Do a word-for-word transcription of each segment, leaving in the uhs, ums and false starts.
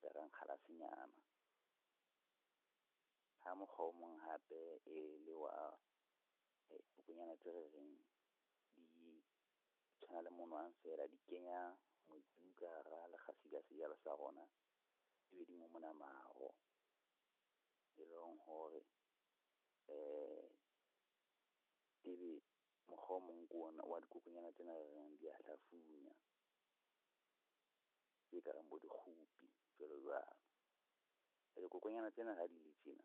aperang kgalasenyana. Ha mokgwa o mong hape e le wa dikokonyana tse re reng di tshwana le monwana fela, di kenya motsung ka hara lekgasi la sejalo sa rona, ebe di momona maro, e leng hore eh ebe mokgwa o mong ke ona wa dikokonyana tsena re reng di a hlafunya, ke ka reng bo dikgupi jwalo jwalo. Dikokonyana tsena ha di le tjena,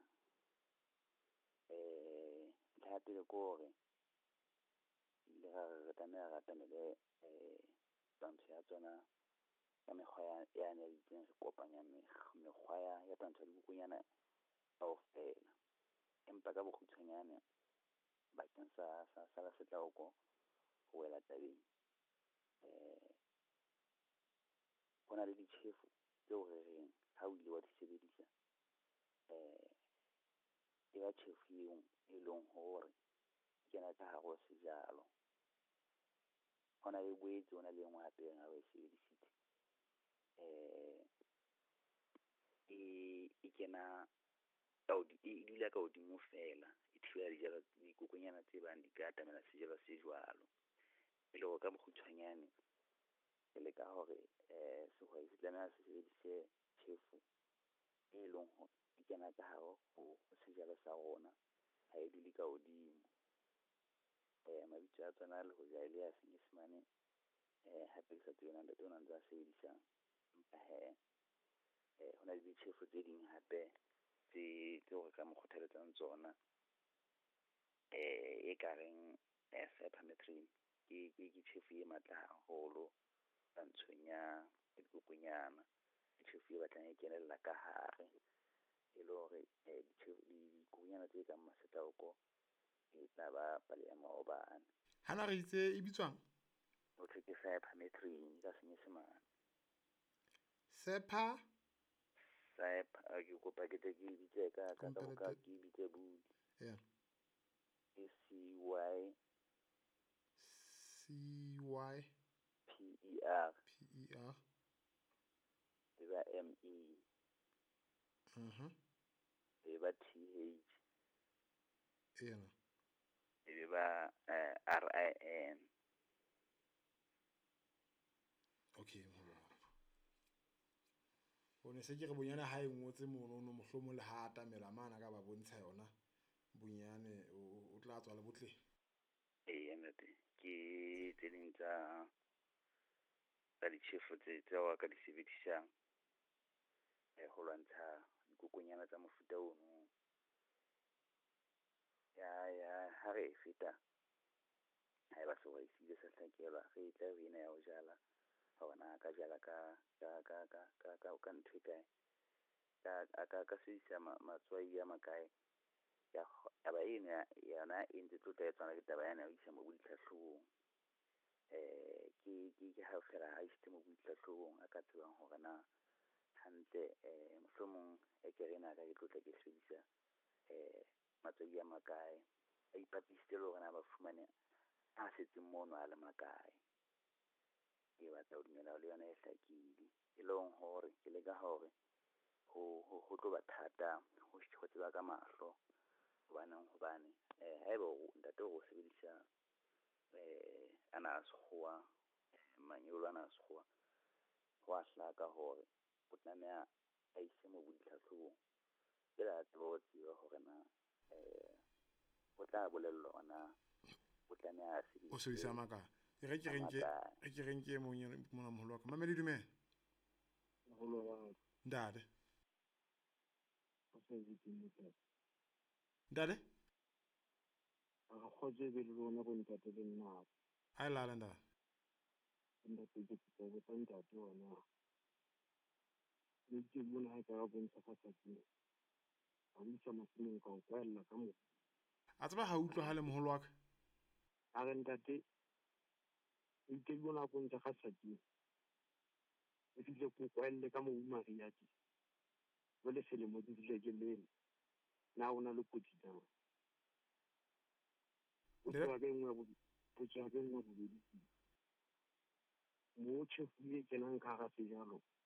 eh ntlha ya pele ke hore le re tlameha re atamele eh twantsho ya tsona ya mekgwa ya ya ne di re kopanya mekgwa ya ya twantsho ya dikokonyana kaofela, empa ka bokgutshwanyane bakeng sa sa sa la setlauko ho wela tabeng. eh Hona le ditjhefu tseo re reng ha o ile wa di sebedisa, eh e ba tjhefu eo e leng hore kena ka hare ho sejalo. Hona le boetse, hona le engwe hape ha o e sebedisitse, eh e e kena e dula ka hodimo fela, e thibela dijalo, dikokonyana tse bang di ka atamela sejalo se jwalo. E le hore ka bokgutshwanyane e le ka hore eh sehwai se tlameha se sebedise tjhefu e leng hore di kena ka hare ho sejalo sa rona, ha e dule ka hodimo. Eh mabitso a tsona le ho ja ile ya Senyesemane, eh hape ke sa tsebeng ntate ona ntse a sebedisang, empa he eh hona le ditjhefu tse ding hape tse tseo re ka mo kgothaletsang tsona, eh e ka reng cypermethrin, ke ke ke tjhefu e matla haholo twantshong ya dikokonyana. Ke tjhefu e batlang e kenella ka hare, e le hore eh dikokonyana tse kang masetlauko e tla ba pale ya maobane. Hana re itse e bitswang ho thwe ke cypermethrin ka Senyesemane. Sepa Cyper a ke kopa ke te ke bitse ka ka ka ka ke bitse budi. Yeah. C Y C Y P E R P E R eba M E Mhm. eba T H Yeah. eba R I N. Okay, mo One se ke re bonyane ha e ngotse mono no mohlomo le ha atamela mana ka ba bontsha yona bonyane o tla tswa le botle. Eh ntate ke tse ding tsa tsa ditjhefu tse tseo ka di sebedisang eh ho lwantsha dikokonyana tsa mofuta ono. Ya ya ha re feta ha eba so wa isile sa hlakelwa re tla ho ina ya ho jala hona ka jala ka ka ka ka ka ka ka ntho kae ka ka ka se isa matswai ya makae ya aba ina yana e ntse tlo tsana ke taba yana o isa mo boitlhahlobong. eh ke ke ke ha fela ha isitse mo boitlhahlobong a ka tsebang hore na hantle eh mohlomong e ke rena ka ke tlotla ke sebedisa eh matswai ya makae a ipapisitse le hore na ba fumane a setse mono a le makae. E batla ho dumela le yona e hlakile, e leng hore ke le ka hore ho ho tlo ba thata ho ho tseba ka mahlo hobane hobane eh haeba o ntate o sebedisa eh ana sekgowa manyolo ana sekgowa ho a hlaka hore o tlameha a ise mo boitlhahlobong ke la tsebo tseba hore na eh o tla bolella ona o tlameha a sebedisa o sebedisa maka e re ke renke e ke renke mo mona moholo ka mamedi dumela moholo wa ndade o se ditse ndade a khotse be le bona go ntate le nna ha ila la ndade ndate ke tse go tsanta tsona le ke bona ha ka bontsha ka tsatsi a mo tsama tseno ka o kwalla ka mo a tsaba ha utlwa ha le moholo wa ka a re ntate e ke bona go ntse ga tsatsi e fihle go kwalla ka mo umariati go le selemo di dile ke le na ona le kotsi tsa o tswa ke nngwe go tswa ke nngwe go di mo tshefule ke nang ka ga sejalo